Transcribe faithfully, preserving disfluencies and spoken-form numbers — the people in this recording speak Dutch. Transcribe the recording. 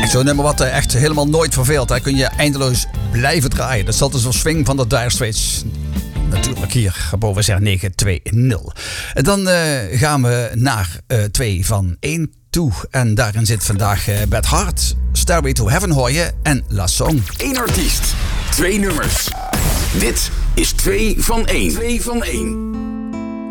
Zo'n nummer wat uh, echt helemaal nooit verveelt. Daar kun je eindeloos blijven draaien. Dat zat dus op Swing van de Dire Straits. Natuurlijk hier boven zeg negen twee nul. En dan uh, gaan we naar uh, twee van één toe. En daarin zit vandaag uh, Beth Hart. Stairway to Heaven hoor je. En La Song. Eén artiest. Twee nummers. Dit is twee van één. twee van één.